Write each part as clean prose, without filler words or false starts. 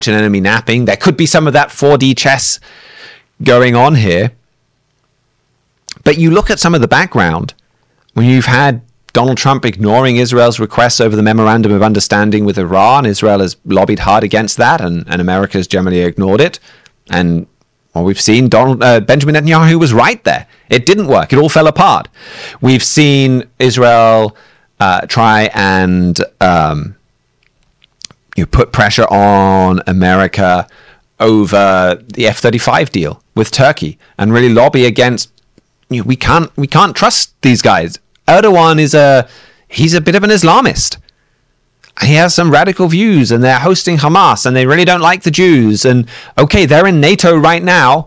an enemy napping. There could be some of that 4D chess going on here. But you look at some of the background, when you've had Donald Trump ignoring Israel's requests over the memorandum of understanding with Iran. Israel has lobbied hard against that, and America has generally ignored it. And well, we've seen Benjamin Netanyahu was right there. It didn't work. It all fell apart. We've seen Israel try and put pressure on America over the F-35 deal with Turkey and really lobby against. We can't trust these guys. Erdogan he's a bit of an Islamist. He has some radical views, and they're hosting Hamas, and they really don't like the Jews. And okay, they're in NATO right now.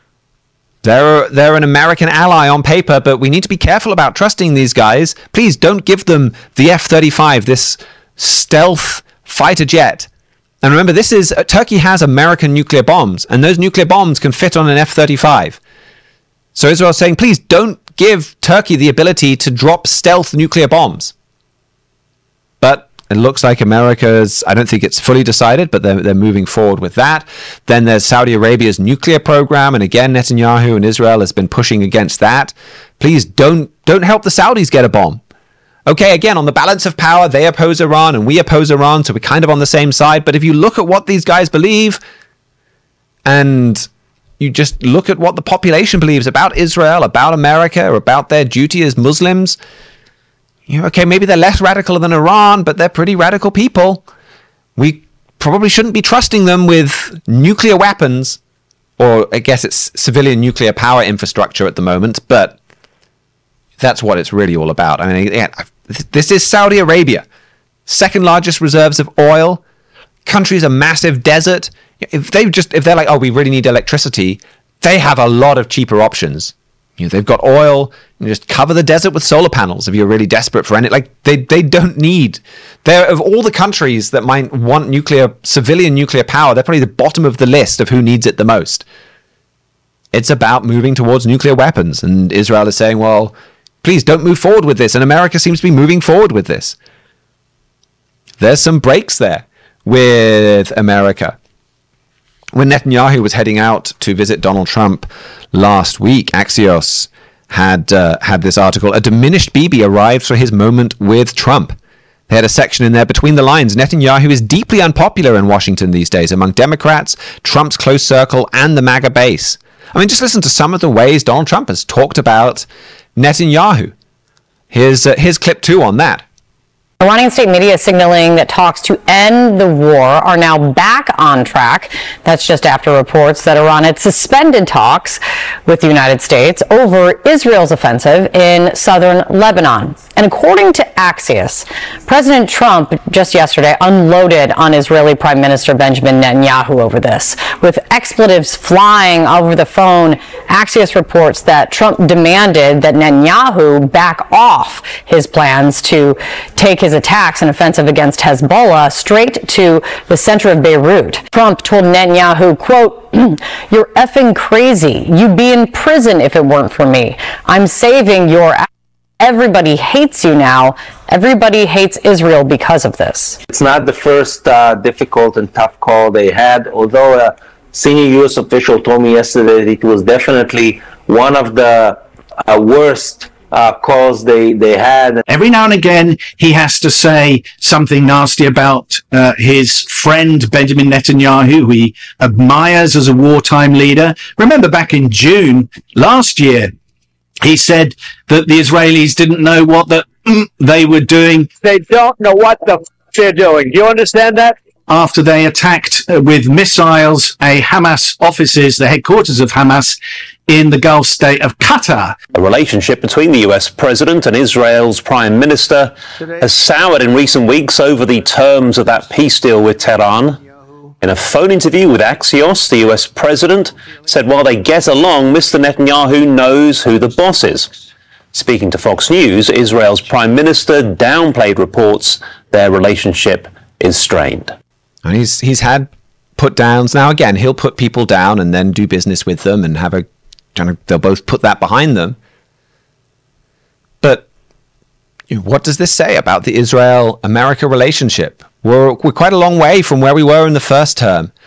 They're an American ally on paper, but we need to be careful about trusting these guys. Please don't give them the F-35, this stealth fighter jet. And remember, Turkey has American nuclear bombs, and those nuclear bombs can fit on an F-35. So Israel's saying, please don't give Turkey the ability to drop stealth nuclear bombs. But it looks like America's, I don't think it's fully decided, but they're moving forward with that. Then there's Saudi Arabia's nuclear program, and again, Netanyahu and Israel has been pushing against that. Please don't help the Saudis get a bomb. Okay, again, on the balance of power, they oppose Iran and we oppose Iran, so we're kind of on the same side. But if you look at what these guys believe, and you just look at what the population believes about Israel, about America, or about their duty as Muslims, okay, maybe they're less radical than Iran, but they're pretty radical people. We probably shouldn't be trusting them with nuclear weapons, or I guess it's civilian nuclear power infrastructure at the moment, but that's what it's really all about. I mean, yeah, this is Saudi Arabia. Second largest reserves of oil. Country's a massive desert. If they're like, oh, we really need electricity, they have a lot of cheaper options. They've got oil. You just cover the desert with solar panels if you're really desperate for any. Like they don't need. They're, of all the countries that might want civilian nuclear power, they're probably the bottom of the list of who needs it the most. It's about moving towards nuclear weapons, and Israel is saying, well, please don't move forward with this, and America seems to be moving forward with this. There's some breaks there with America. When Netanyahu was heading out to visit Donald Trump last week, Axios had this article, "A diminished Bibi arrives for his moment with Trump." They had a section in there, between the lines, Netanyahu is deeply unpopular in Washington these days among Democrats, Trump's close circle, and the MAGA base. I mean, just listen to some of the ways Donald Trump has talked about Netanyahu. Here's clip 2 on that. Iranian state media is signaling that talks to end the war are now back on track. That's just after reports that Iran had suspended talks with the United States over Israel's offensive in southern Lebanon. And according to Axios, President Trump just yesterday unloaded on Israeli Prime Minister Benjamin Netanyahu over this, with expletives flying over the phone. Axios reports that Trump demanded that Netanyahu back off his plans to take his attacks and offensive against Hezbollah straight to the center of Beirut. Trump told Netanyahu, quote, "You're effing crazy. You'd be in prison if it weren't for me. I'm saving your... Everybody hates you now. Everybody hates Israel because of this." It's not the first difficult and tough call they had, although a senior U.S. official told me yesterday that it was definitely one of the worst calls they had. Every now and again, he has to say something nasty about his friend Benjamin Netanyahu, who he admires as a wartime leader. Remember back in June last year, he said that the Israelis didn't know what they were doing. They don't know what the they're doing. Do you understand that? After they attacked with missiles Hamas offices, the headquarters of Hamas in the Gulf state of Qatar. A relationship between the US president and Israel's prime minister has soured in recent weeks over the terms of that peace deal with Tehran. In a phone interview with Axios, the US president said while they get along, Mr. Netanyahu knows who the boss is. Speaking to Fox News, Israel's prime minister downplayed reports their relationship is strained. And he's had put downs. Now again, he'll put people down and then do business with them and they'll both put that behind them. But what does this say about the Israel-America relationship? we're quite a long way from where we were in the first term.